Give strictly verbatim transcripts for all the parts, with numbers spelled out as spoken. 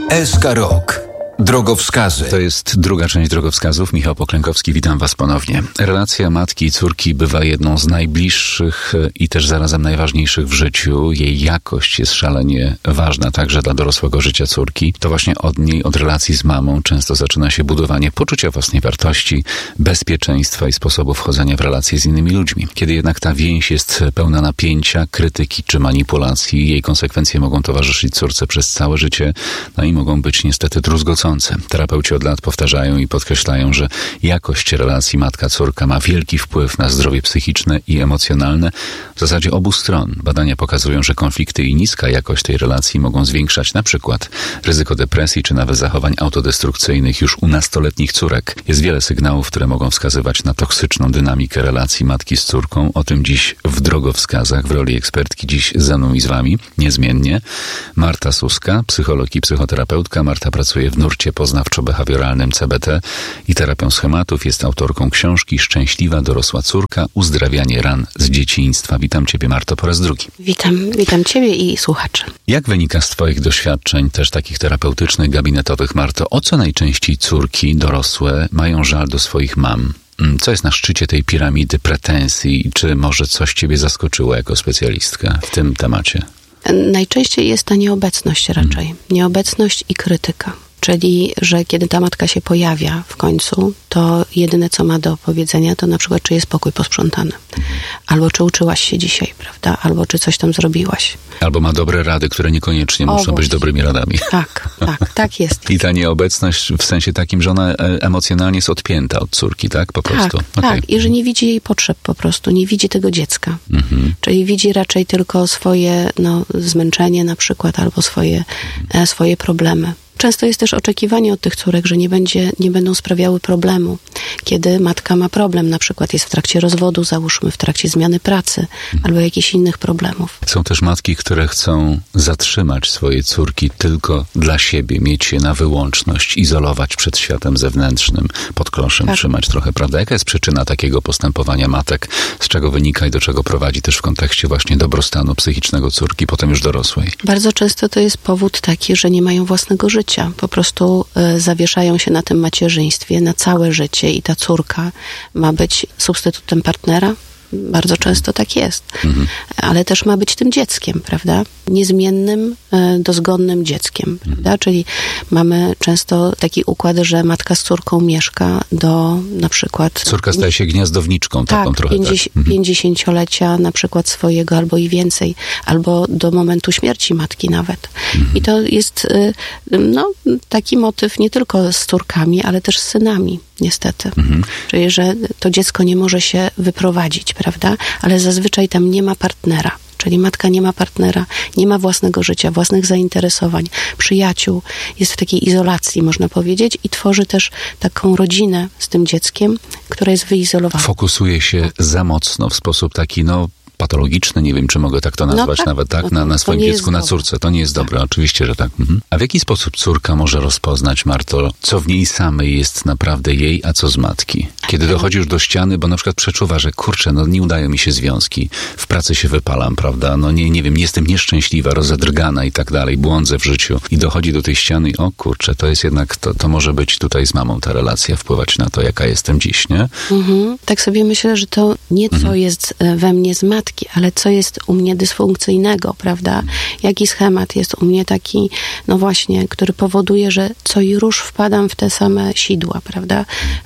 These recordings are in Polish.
S K Rok. Drogowskazy. To jest druga część drogowskazów. Michał Poklękowski, witam Was ponownie. Relacja matki i córki bywa jedną z najbliższych i też zarazem najważniejszych w życiu. Jej jakość jest szalenie ważna także dla dorosłego życia córki. To właśnie od niej, od relacji z mamą często zaczyna się budowanie poczucia własnej wartości, bezpieczeństwa i sposobu wchodzenia w relacje z innymi ludźmi. Kiedy jednak ta więź jest pełna napięcia, krytyki czy manipulacji, jej konsekwencje mogą towarzyszyć córce przez całe życie, no i mogą być niestety druzgocące. Terapeuci od lat powtarzają i podkreślają, że jakość relacji matka-córka ma wielki wpływ na zdrowie psychiczne i emocjonalne w zasadzie obu stron. Badania pokazują, że konflikty i niska jakość tej relacji mogą zwiększać na przykład ryzyko depresji czy nawet zachowań autodestrukcyjnych już u nastoletnich córek. Jest wiele sygnałów, które mogą wskazywać na toksyczną dynamikę relacji matki z córką. O tym dziś w drogowskazach w roli ekspertki dziś ze mną i z Wami niezmiennie Marta Suska, psycholog i psychoterapeutka. Marta pracuje w nurcie poznawczo-behawioralnym C B T i terapią schematów. Jest autorką książki Szczęśliwa dorosła córka. Uzdrawianie ran z dzieciństwa. Witam Ciebie, Marto, po raz drugi. Witam, witam Ciebie i słuchaczy. Jak wynika z Twoich doświadczeń, też takich terapeutycznych, gabinetowych, Marto, o co najczęściej córki dorosłe mają żal do swoich mam? Co jest na szczycie tej piramidy pretensji? Czy może coś Ciebie zaskoczyło jako specjalistkę w tym temacie? Najczęściej jest to nieobecność raczej. Hmm. Nieobecność i krytyka. Czyli, że kiedy ta matka się pojawia w końcu, to jedyne, co ma do powiedzenia, to na przykład, czy jest pokój posprzątany. Albo czy uczyłaś się dzisiaj, prawda? Albo czy coś tam zrobiłaś. Albo ma dobre rady, które niekoniecznie o, muszą właśnie. być dobrymi radami. Tak, tak, tak jest. I ta nieobecność w sensie takim, że ona emocjonalnie jest odpięta od córki, tak? Po prostu. Tak, okay. tak. I że nie widzi jej potrzeb po prostu. Nie widzi tego dziecka. Mhm. Czyli widzi raczej tylko swoje no, zmęczenie na przykład, albo swoje, e, swoje problemy. Często jest też oczekiwanie od tych córek, że nie, będzie, nie będą sprawiały problemu. Kiedy matka ma problem, na przykład jest w trakcie rozwodu, załóżmy w trakcie zmiany pracy, hmm. albo jakichś innych problemów. Są też matki, które chcą zatrzymać swoje córki tylko dla siebie, mieć je na wyłączność, izolować przed światem zewnętrznym, pod kloszem tak. trzymać trochę, prawda? Jaka jest przyczyna takiego postępowania matek? Z czego wynika i do czego prowadzi też w kontekście właśnie dobrostanu psychicznego córki, potem już dorosłej? Bardzo często to jest powód taki, że nie mają własnego życia. Po prostu y, zawieszają się na tym macierzyństwie na całe życie i ta córka ma być substytutem partnera. Bardzo często tak jest. Mhm. Ale też ma być tym dzieckiem, prawda? Niezmiennym, y, dozgonnym dzieckiem, mhm. prawda? Czyli mamy często taki układ, że matka z córką mieszka do na przykład... Córka staje się gniazdowniczką tak, taką trochę. pięćdziesiąt, tak. pięćdziesięciolecia na przykład swojego albo i więcej, albo do momentu śmierci matki nawet. Mhm. I to jest y, no, taki motyw nie tylko z córkami, ale też z synami. Niestety. Mhm. Czyli, że to dziecko nie może się wyprowadzić, prawda? Ale zazwyczaj tam nie ma partnera. Czyli matka nie ma partnera, nie ma własnego życia, własnych zainteresowań, przyjaciół. Jest w takiej izolacji, można powiedzieć, i tworzy też taką rodzinę z tym dzieckiem, która jest wyizolowana. Fokusuje się za mocno w sposób taki, no, patologiczny, nie wiem, czy mogę tak to nazwać, no tak, nawet tak, na, na swoim dziecku, na córce. To nie jest tak. dobre, oczywiście, że tak. Mhm. A w jaki sposób córka może rozpoznać, Marto, co w niej samej jest naprawdę jej, a co z matki? Kiedy dochodzi już do ściany, bo na przykład przeczuwa, że kurczę, no nie udają mi się związki, w pracy się wypalam, prawda, no nie, nie wiem, jestem nieszczęśliwa, rozedrgana i tak dalej, błądzę w życiu i dochodzi do tej ściany i o kurczę, to jest jednak, to, to może być tutaj z mamą ta relacja, wpływać na to, jaka jestem dziś, nie? Mhm. Tak sobie myślę, że to nie co mhm. jest we mnie z matki, ale co jest u mnie dysfunkcyjnego, prawda? Jaki schemat jest u mnie taki, no właśnie, który powoduje, że co i rusz wpadam w te same sidła, prawda?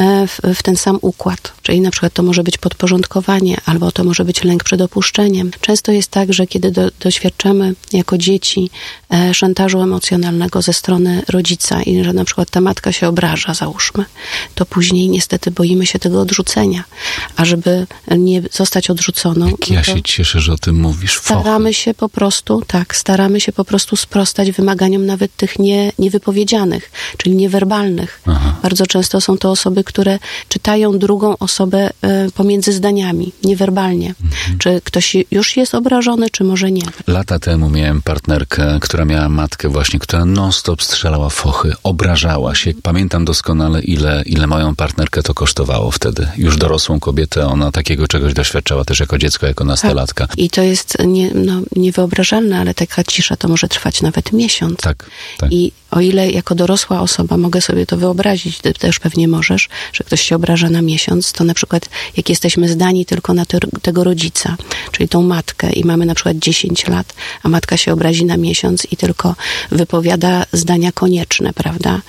W, w ten sam układ. Czyli na przykład to może być podporządkowanie, albo to może być lęk przed opuszczeniem. Często jest tak, że kiedy do, doświadczamy jako dzieci e, szantażu emocjonalnego ze strony rodzica i że na przykład ta matka się obraża, załóżmy, to później niestety boimy się tego odrzucenia. A żeby nie zostać odrzuconą... Jak ja się cieszę, że o tym mówisz. Fochy. Staramy się po prostu, tak, staramy się po prostu sprostać wymaganiom nawet tych nie, niewypowiedzianych, czyli niewerbalnych. Aha. Bardzo często są to osoby, które czytają drugą osobę y, pomiędzy zdaniami, niewerbalnie. Mhm. Czy ktoś już jest obrażony, czy może nie. Lata temu miałem partnerkę, która miała matkę właśnie, która non-stop strzelała fochy, obrażała się. Pamiętam doskonale, ile, ile moją partnerkę to kosztowało wtedy. Już dorosłą kobietę, ona takiego czegoś doświadczała też jako dziecko, jako nastolatka. Tak. I to jest nie, no, niewyobrażalne, ale taka cisza to może trwać nawet miesiąc. Tak, tak. I O ile jako dorosła osoba mogę sobie to wyobrazić, ty też pewnie możesz, że ktoś się obraża na miesiąc, to na przykład jak jesteśmy zdani tylko na te, tego rodzica, czyli tą matkę i mamy na przykład dziesięć lat, a matka się obrazi na miesiąc i tylko wypowiada zdania konieczne, prawda?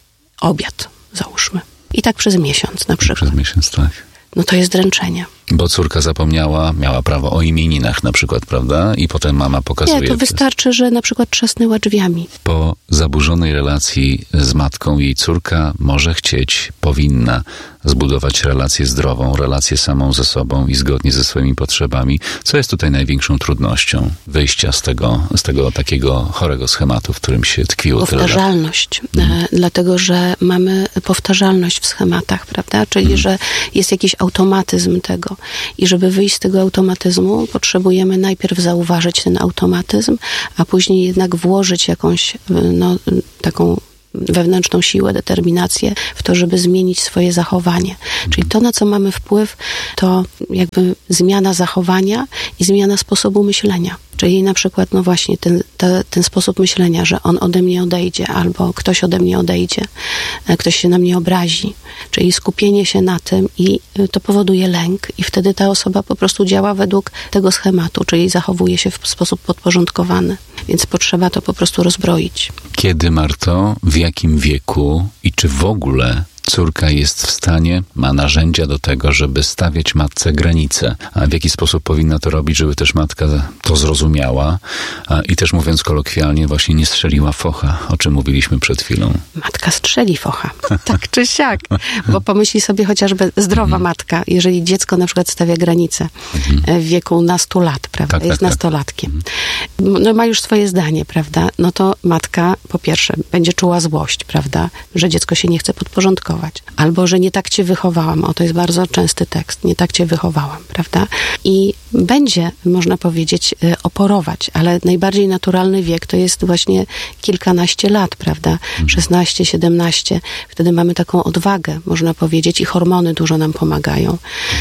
Obiad, załóżmy. I tak przez miesiąc na przykład. Przez miesiąc, tak. No to jest dręczenie. Bo córka zapomniała, miała prawo o imieninach na przykład, prawda? I potem mama pokazuje... Nie, to wystarczy, że na przykład trzasnęła drzwiami. Po zaburzonej relacji z matką jej córka może chcieć, powinna zbudować relację zdrową, relację samą ze sobą i zgodnie ze swoimi potrzebami. Co jest tutaj największą trudnością wyjścia z tego, z tego takiego chorego schematu, w którym się tkwiło tyle lat? Powtarzalność. Hmm. Dlatego, że mamy powtarzalność w schematach, prawda? Czyli, hmm. że jest jakiś automatyzm tego. I żeby wyjść z tego automatyzmu, potrzebujemy najpierw zauważyć ten automatyzm, a później jednak włożyć jakąś no, taką wewnętrzną siłę, determinację w to, żeby zmienić swoje zachowanie. Czyli to, na co mamy wpływ, to jakby zmiana zachowania i zmiana sposobu myślenia. Czyli na przykład, no właśnie, ten, te, ten sposób myślenia, że on ode mnie odejdzie, albo ktoś ode mnie odejdzie, ktoś się na mnie obrazi. Czyli skupienie się na tym i to powoduje lęk i wtedy ta osoba po prostu działa według tego schematu, czyli zachowuje się w sposób podporządkowany. Więc potrzeba to po prostu rozbroić. Kiedy, Marto, w jakim wieku i czy w ogóle córka jest w stanie, ma narzędzia do tego, żeby stawiać matce granice. A w jaki sposób powinna to robić, żeby też matka to zrozumiała a, i też mówiąc kolokwialnie właśnie nie strzeliła focha, o czym mówiliśmy przed chwilą. Matka strzeli focha. Tak czy siak. Bo pomyśli sobie chociażby zdrowa mhm. matka, jeżeli dziecko na przykład stawia granice mhm. w wieku nastu lat, prawda, tak, jest tak, nastolatkiem. Mhm. No ma już swoje zdanie, prawda, no to matka po pierwsze będzie czuła złość, prawda, że dziecko się nie chce podporządkować. Albo, że nie tak cię wychowałam. O, to jest bardzo częsty tekst. Nie tak cię wychowałam, prawda? I będzie, można powiedzieć, oporować, ale najbardziej naturalny wiek to jest właśnie kilkanaście lat, prawda? szesnaście, siedemnaście. Wtedy mamy taką odwagę, można powiedzieć, i hormony dużo nam pomagają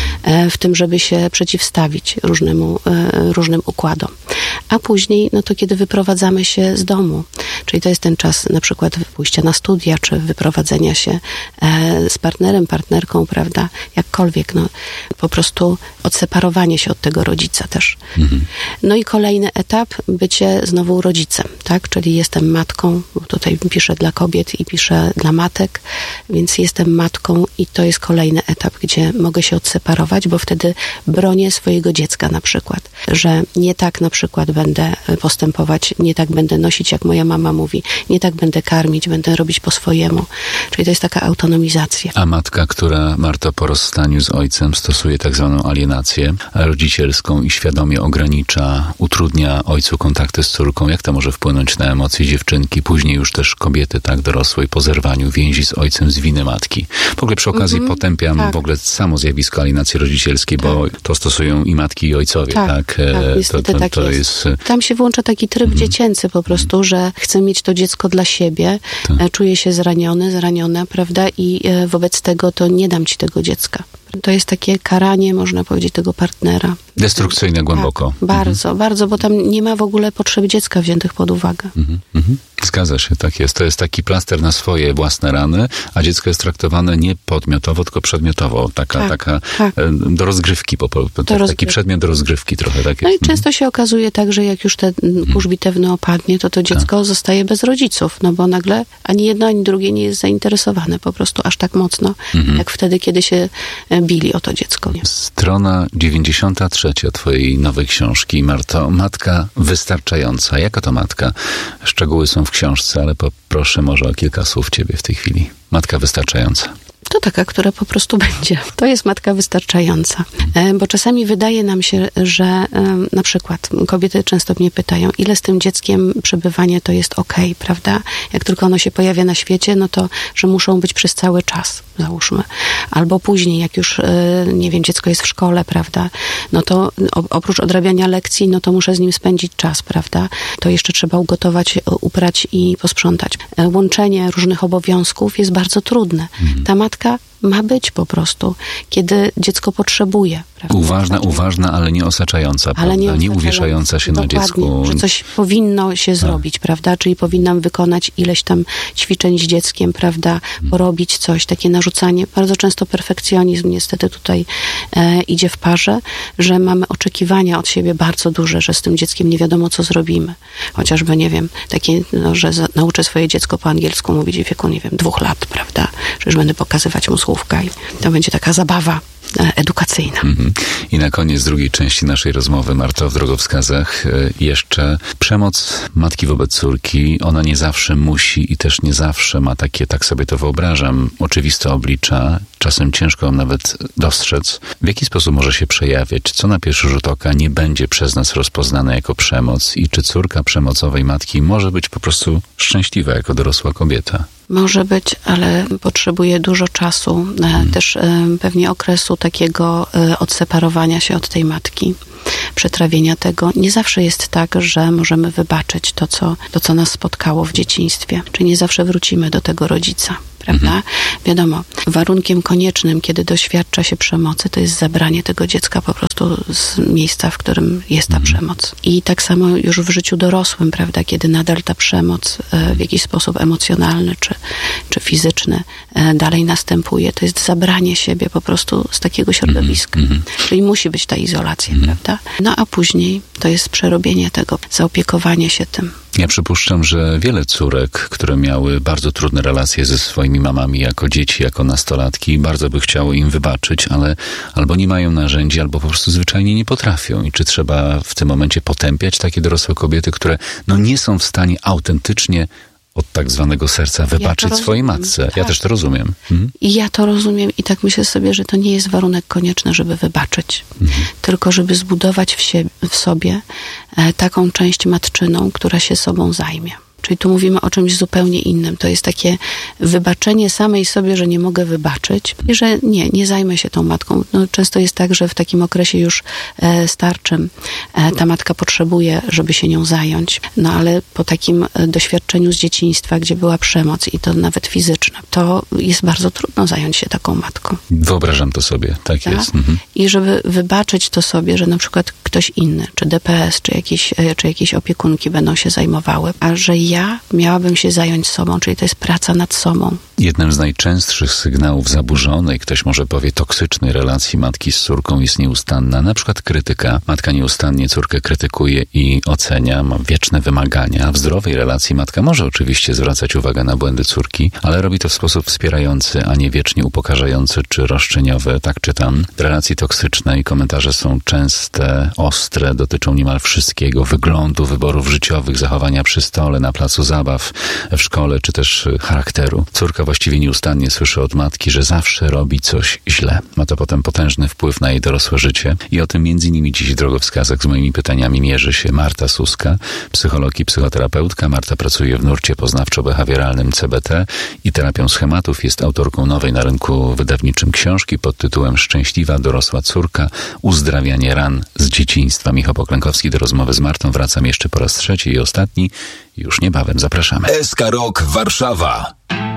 w tym, żeby się przeciwstawić różnemu, różnym układom. A później, no to kiedy wyprowadzamy się z domu, czyli to jest ten czas na przykład pójścia na studia, czy wyprowadzenia się z partnerem, partnerką, prawda, jakkolwiek, no, po prostu odseparowanie się od tego rodzica też. Mhm. No i kolejny etap, bycie znowu rodzicem, tak, czyli jestem matką, tutaj piszę dla kobiet i piszę dla matek, więc jestem matką i to jest kolejny etap, gdzie mogę się odseparować, bo wtedy bronię swojego dziecka na przykład, że nie tak na przykład będę postępować, nie tak będę nosić, jak moja mama mówi, nie tak będę karmić, będę robić po swojemu. Czyli to jest taka autonomizacja. A matka, która, Marto, po rozstaniu z ojcem stosuje tak zwaną alienację rodzicielską i świadomie ogranicza, utrudnia ojcu kontakty z córką, jak to może wpłynąć na emocje dziewczynki, później już też kobiety, tak, dorosłej, po zerwaniu więzi z ojcem z winy matki. W ogóle przy okazji mm-hmm, potępiam tak. w ogóle samo zjawisko alienacji rodzicielskiej, tak. bo to stosują i matki, i ojcowie, tak? Tak, tak to, to, tak to jest. jest... Tam się włącza taki tryb mm-hmm. dziecięcy po prostu, mm-hmm. że chcę mieć to dziecko dla siebie, tak. czuję się zraniony, zraniona, prawda, i wobec tego to nie dam ci tego dziecka. To jest takie karanie, można powiedzieć, tego partnera. Destrukcyjne głęboko. Tak, bardzo, mhm. bardzo, bo tam nie ma w ogóle potrzeb dziecka wziętych pod uwagę. Mhm, mhm. Zgadza się, tak jest. To jest taki plaster na swoje własne rany, a dziecko jest traktowane nie podmiotowo, tylko przedmiotowo. Taka, tak, taka tak. do rozgrywki, po, po, do taki rozgrywki. Przedmiot do rozgrywki trochę. Tak no jest. i często mhm. się okazuje tak, że jak już te kurz bitewny opadnie, to to dziecko tak. zostaje bez rodziców, no bo nagle ani jedno, ani drugie nie jest zainteresowane po prostu aż tak mocno, mhm. jak wtedy, kiedy się bili o to dziecko. Nie? Strona dziewięćdziesiąta trzecia twojej nowej książki, Marto. Matka wystarczająca. Jaka to matka? Szczegóły są w książce, ale poproszę może o kilka słów ciebie w tej chwili. Matka wystarczająca. To taka, która po prostu będzie. To jest matka wystarczająca. Bo czasami wydaje nam się, że na przykład kobiety często mnie pytają, ile z tym dzieckiem przebywanie to jest okej, prawda? Jak tylko ono się pojawia na świecie, no to, że muszą być przez cały czas, załóżmy. Albo później, jak już, nie wiem, dziecko jest w szkole, prawda? No to oprócz odrabiania lekcji, no to muszę z nim spędzić czas, prawda? To jeszcze trzeba ugotować, uprać i posprzątać. Łączenie różnych obowiązków jest bardzo trudne. Ta matka ma być po prostu, kiedy dziecko potrzebuje. Prawda? Uważna, uważna, ale nie osaczająca, ale prawda? Nie, osaczająca, nie uwieszająca się dokładnie, na dziecku. Że coś powinno się zrobić, prawda? Czyli powinnam wykonać ileś tam ćwiczeń z dzieckiem, prawda? Porobić coś, takie narzucanie. Bardzo często perfekcjonizm niestety tutaj e, idzie w parze, że mamy oczekiwania od siebie bardzo duże, że z tym dzieckiem nie wiadomo, co zrobimy. Chociażby, nie wiem, takie, no, że za, nauczę swoje dziecko po angielsku mówić w wieku, nie wiem, dwóch lat, prawda? Że już będę pokazywać mu słówka i to będzie taka zabawa edukacyjna. Mhm. I na koniec drugiej części naszej rozmowy, Marto, w drogowskazach jeszcze przemoc matki wobec córki. Ona nie zawsze musi i też nie zawsze ma takie, tak sobie to wyobrażam, oczywiste oblicza. Czasem ciężko ją nawet dostrzec. W jaki sposób może się przejawiać? Co na pierwszy rzut oka nie będzie przez nas rozpoznane jako przemoc? I czy córka przemocowej matki może być po prostu szczęśliwa jako dorosła kobieta? Może być, ale potrzebuje dużo czasu, hmm. też pewnie okresu takiego odseparowania się od tej matki, przetrawienia tego. Nie zawsze jest tak, że możemy wybaczyć to, co, to, co nas spotkało w dzieciństwie. Czy nie zawsze wrócimy do tego rodzica, prawda? Mhm. Wiadomo, warunkiem koniecznym, kiedy doświadcza się przemocy, to jest zabranie tego dziecka po prostu z miejsca, w którym jest ta mhm. przemoc. I tak samo już w życiu dorosłym, prawda? Kiedy nadal ta przemoc w jakiś sposób emocjonalny czy, czy fizyczny dalej następuje, to jest zabranie siebie po prostu z takiego środowiska. Mhm. Czyli musi być ta izolacja, mhm. prawda? No a później to jest przerobienie tego, zaopiekowanie się tym. Ja przypuszczam, że wiele córek, które miały bardzo trudne relacje ze swoimi mamami jako dzieci, jako nastolatki, bardzo by chciało im wybaczyć, ale albo nie mają narzędzi, albo po prostu zwyczajnie nie potrafią. I czy trzeba w tym momencie potępiać takie dorosłe kobiety, które no nie są w stanie autentycznie od tak zwanego serca wybaczyć ja swojej matce. Tak. Ja też to rozumiem. Mhm. I ja to rozumiem i tak myślę sobie, że to nie jest warunek konieczny, żeby wybaczyć. Mhm. Tylko żeby zbudować w, sie- w sobie e, taką część matczyną, która się sobą zajmie. Czyli tu mówimy o czymś zupełnie innym. To jest takie wybaczenie samej sobie, że nie mogę wybaczyć i że nie, nie zajmę się tą matką. No, często jest tak, że w takim okresie już e, starczym e, ta matka potrzebuje, żeby się nią zająć. No ale po takim e, doświadczeniu z dzieciństwa, gdzie była przemoc i to nawet fizyczna, to jest bardzo trudno zająć się taką matką. Wyobrażam to sobie, tak, tak? jest. Mhm. I żeby wybaczyć to sobie, że na przykład ktoś inny, czy D P S, czy jakieś, e, czy jakieś opiekunki będą się zajmowały, a że ja miałabym się zająć sobą, czyli to jest praca nad sobą. Jednym z najczęstszych sygnałów zaburzonej, ktoś może powie toksycznej relacji matki z córką jest nieustanna, na przykład krytyka. Matka nieustannie córkę krytykuje i ocenia, ma wieczne wymagania. W zdrowej relacji matka może oczywiście zwracać uwagę na błędy córki, ale robi to w sposób wspierający, a nie wiecznie upokarzający czy roszczeniowy. Tak czytam. W relacji toksycznej komentarze są częste, ostre, dotyczą niemal wszystkiego, wyglądu, wyborów życiowych, zachowania przy stole, na placu zabaw, w szkole, czy też charakteru. Córka właściwie nieustannie słyszy od matki, że zawsze robi coś źle. Ma to potem potężny wpływ na jej dorosłe życie i o tym między innymi dziś drogowskazach z moimi pytaniami mierzy się Marta Suska, psycholog i psychoterapeutka. Marta pracuje w nurcie poznawczo-behawioralnym C B T i terapią schematów. Jest autorką nowej na rynku wydawniczym książki pod tytułem Szczęśliwa dorosła córka. Uzdrawianie ran z dzieciństwa. Michał Poklękowski do rozmowy z Martą. Wracam jeszcze po raz trzeci i ostatni. Już niebawem. Zapraszamy. S K Rok Warszawa.